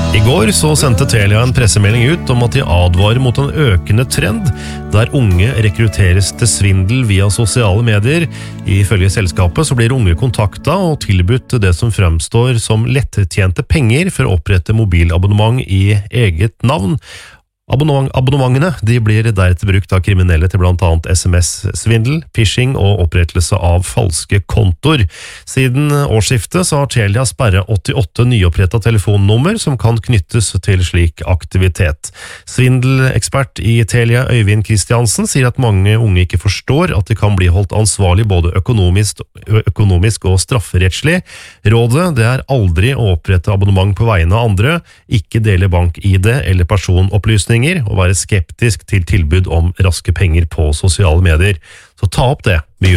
I går så sendte Telia en pressemelding ut om at de advarer mot en økende trend der unge rekrutteres til svindel via sosiale medier. Ifølge selskapet så blir unge kontaktet og tilbudt det som fremstår som lettjente penger for å opprette mobilabonnement i eget navn. Abonnementene de blir deretter brukt av kriminelle til blant annet SMS-svindel, phishing og opprettelse av falske kontor. Siden årsskiftet så har Telia sperret 88 nyopprettet telefonnummer som kan knyttes til slik aktivitet. Svindelekspert i Telia Øyvind Kristiansen sier at mange unge ikke forstår at de kan bli holdt ansvarlig både økonomisk og strafferettslig. Rådet det er aldri å opprette abonnement på vegne av andre, ikke dele bank-ID eller personopplysninger, og være skeptisk til tilbud om raske penger på sosiale medier. Så ta opp det med